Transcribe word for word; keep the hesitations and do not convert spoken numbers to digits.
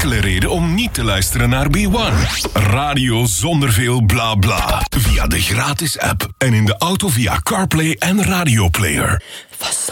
enkele reden om niet te luisteren naar B one. Radio zonder veel bla bla. Via de gratis app en in de auto via CarPlay en Radio Player. Was